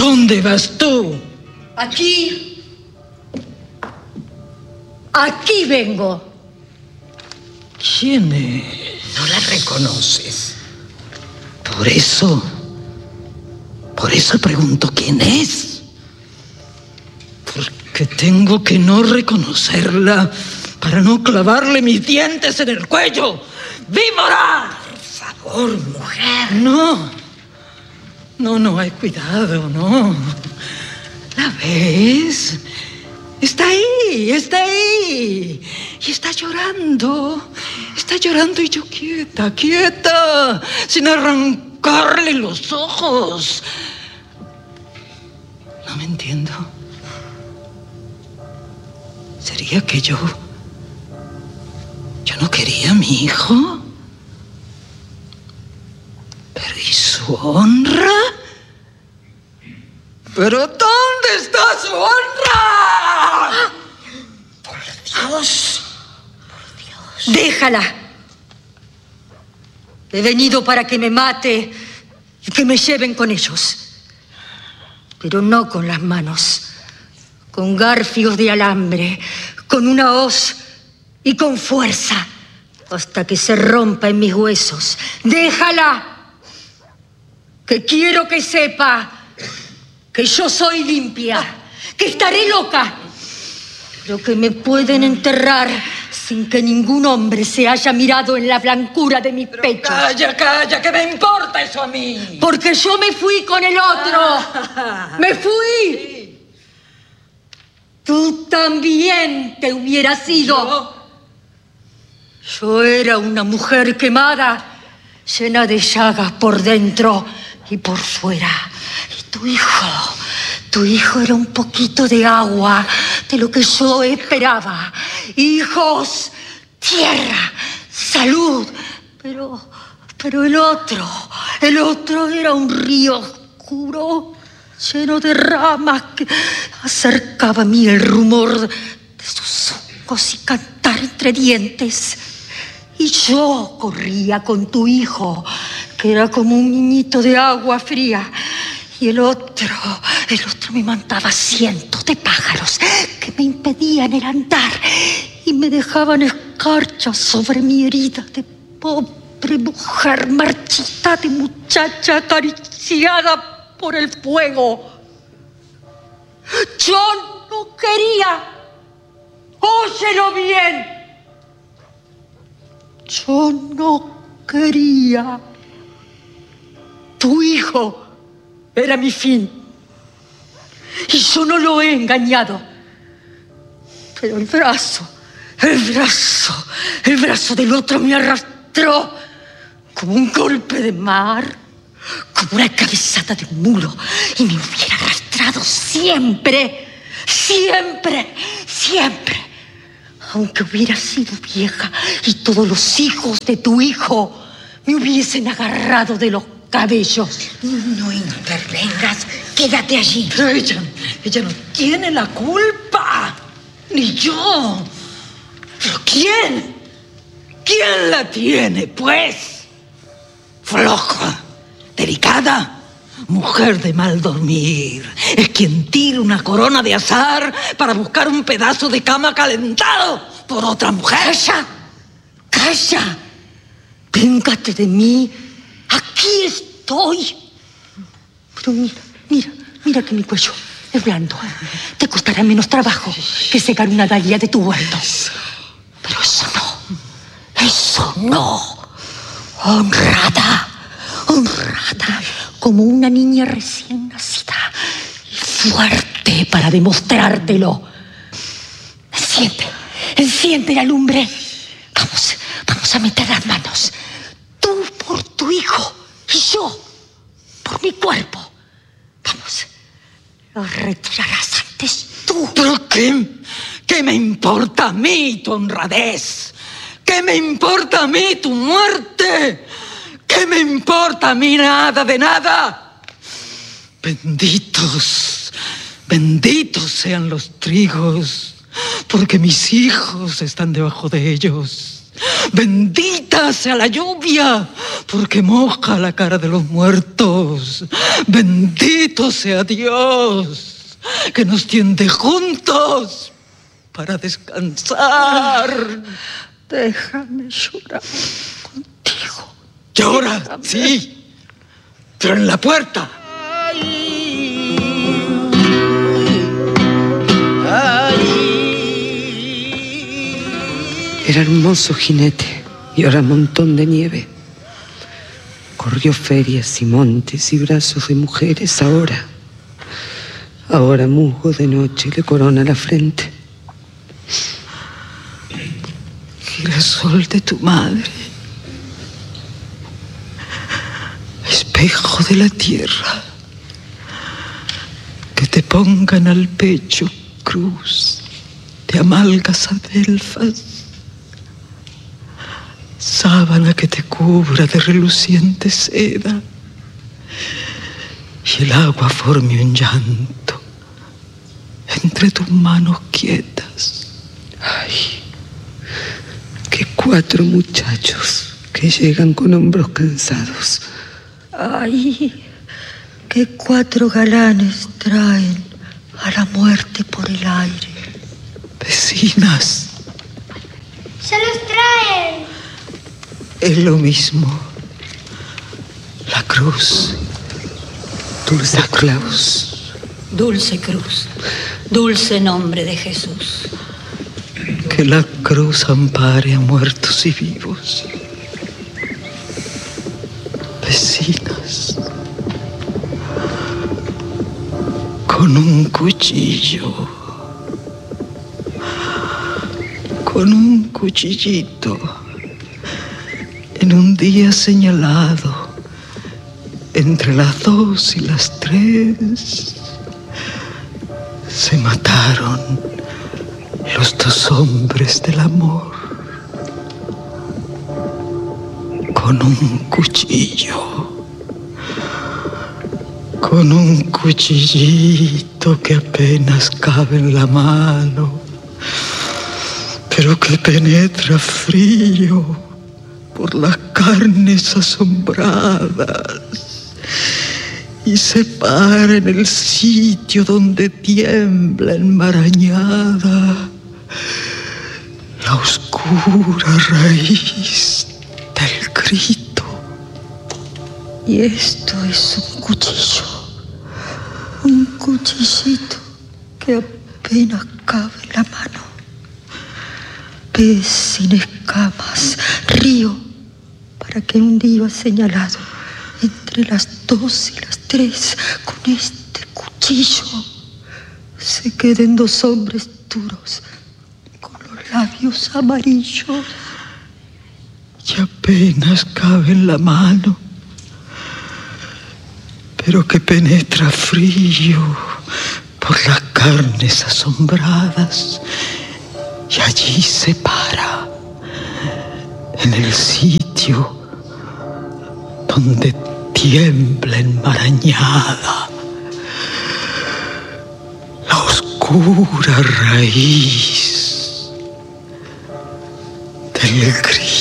dónde vas tú? Aquí. Aquí vengo. ¿Quién es? No la reconoces. Por eso pregunto quién es. Porque tengo que no reconocerla para no clavarle mis dientes en el cuello. ¡Víbora! Por favor, mujer. No, hay cuidado, no. ¿La ves? Está ahí. Y está llorando y yo quieta, sin arrancarle los ojos. No me entiendo. ¿Sería que yo no quería a mi hijo? ¿Pero y su honra? ¿Pero dónde está su honra? Por Dios. Déjala. He venido para que me mate y que me lleven con ellos. Pero no con las manos. Con garfios de alambre, con una hoz y con fuerza, hasta que se rompa en mis huesos. ¡Déjala! Que quiero que sepa que yo soy limpia, que estaré loca, pero que me pueden enterrar sin que ningún hombre se haya mirado en la blancura de mis pechos. Calla, ¿qué me importa eso a mí? Porque yo me fui con el otro. ¡Me fui! Tú también te hubieras ido. Yo era una mujer quemada, llena de llagas por dentro y por fuera. Y tu hijo era un poquito de agua de lo que yo esperaba. Hijos, tierra, salud. Pero el otro era un río oscuro, lleno de ramas que acercaba a mí el rumor de sus hongos y cantar entre dientes. Y yo corría con tu hijo, que era como un niñito de agua fría. Y el otro me mandaba cientos de pájaros que me impedían el andar y me dejaban escarchas sobre mi herida de pobre mujer marchita, de muchacha acariciada por el fuego. Yo no quería. Óyelo bien. Yo no quería. Tu hijo era mi fin. Y yo no lo he engañado. Pero el brazo del otro me arrastró como un golpe de mar, como una cabezada de mulo, y me hubiera arrastrado siempre. Aunque hubiera sido vieja y todos los hijos de tu hijo me hubiesen agarrado de los cabellos. No intervengas, quédate allí. Pero ella no tiene la culpa, ni yo. ¿Pero quién? ¿Quién la tiene, pues? Floja, delicada, mujer de mal dormir. Es quien tira una corona de azar para buscar un pedazo de cama calentado por otra mujer. ¡Calla! Véngate de mí. Aquí estoy. Pero mira que mi cuello es blando. Te costará menos trabajo que secar una dalia de tu huerto. Pero eso no. Honrada, como una niña recién nacida. Y fuerte para demostrártelo. Enciende la lumbre. Vamos a meter las manos. Tú por tu hijo y yo por mi cuerpo. Vamos. Lo retirarás antes tú. ¿Pero qué me importa a mí tu honradez? ¿Qué me importa a mí tu muerte? ¿Qué me importa a mí nada de nada? Benditos sean los trigos, porque mis hijos están debajo de ellos. Bendita sea la lluvia, porque moja la cara de los muertos. Bendito bendito sea Dios, que nos tiende juntos para descansar. Déjame llorar contigo. Llora, Déjame. sí, pero en la puerta. Era hermoso jinete y ahora montón de nieve. Corrió ferias y montes y brazos de mujeres ahora musgo de noche le corona la frente. Girasol de tu madre, espejo de la tierra, que te pongan al pecho cruz de amalgas adelfas, sábana que te cubra de reluciente seda, y el agua forme un llanto entre tus manos quietas. Ay, que 4 muchachos que llegan con hombros cansados. Ay, que 4 galanes traen a la muerte por el aire. Vecinas, ¡Ya los traen! es lo mismo. La cruz. Dulce clavos. Dulce cruz, dulce nombre de Jesús. Que la cruz ampare a muertos y vivos. Vecinas, con un cuchillo, con un cuchillito, en un día señalado, entre las 2 y las 3, se mataron los 2 hombres del amor con un cuchillo, con un cuchillito que apenas cabe en la mano, pero que penetra frío por las carnes asombradas y se para en el sitio donde tiembla enmarañada la oscura raíz del grito. Y esto es un cuchillo, un cuchillito que apenas cabe en la mano. Pez sin escamas, río, para que un día señalado, entre las 2 y las 3, con este cuchillo, se queden 2 hombres duros, con los labios amarillos. Y apenas cabe en la mano, pero que penetra frío por las carnes asombradas, y allí se para, en el sitio donde tiembla enmarañada la oscura raíz del grito.